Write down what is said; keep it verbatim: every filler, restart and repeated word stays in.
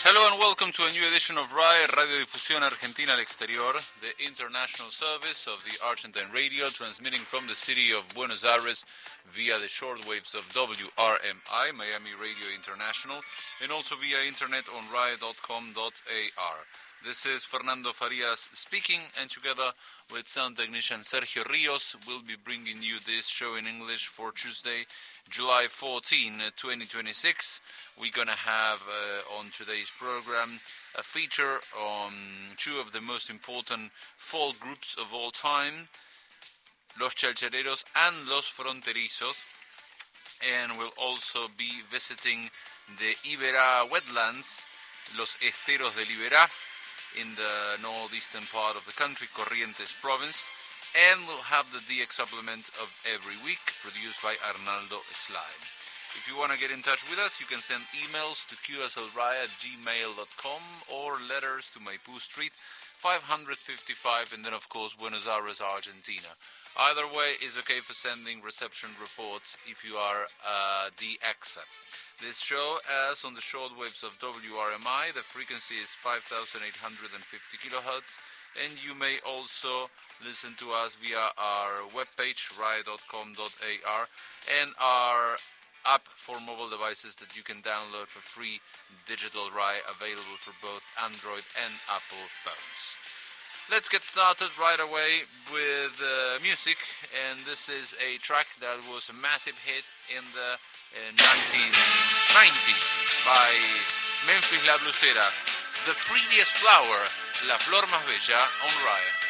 Hello and welcome to a new edition of R A E, Radiodifusión Argentina al Exterior, the international service of the Argentine radio, transmitting from the city of Buenos Aires via the shortwaves of W R M I, Miami Radio International, and also via internet on R A E dot com dot A R. This is Fernando Farias speaking, and together with sound technician Sergio Rios, we'll be bringing you this show in English for Tuesday, July fourteenth, twenty twenty-six. We're going to have uh, on today's program a feature on two of the most important folk groups of all time, Los Chalchaleros and Los Fronterizos, and we'll also be visiting the Iberá wetlands, Los Esteros del Iberá, in the northeastern part of the country, Corrientes province, and we'll have the D X supplement of every week, produced by Arnaldo Slime. If you want to get in touch with us, you can send emails to q s l r a e at gmail dot com or letters to Maipú Street, five fifty-five, and then, of course, Buenos Aires, Argentina. Either way is okay for sending reception reports if you are uh, the exit. This show airs on the shortwaves of W R M I. The frequency is five thousand eight hundred fifty kilohertz, and you may also listen to us via our webpage, R A E dot com dot A R, and our app for mobile devices that you can download for free, digital R A E, available for both Android and Apple phones. Let's get started right away with uh, music, and this is a track that was a massive hit in the uh, nineteen nineties by Memphis La Blusera, The Prettiest Flower, La Flor Más Bella, on R A E.